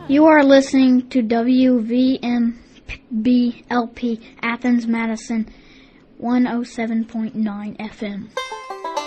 You are listening to WVMBLP Athens, Madison, 107.9 FM.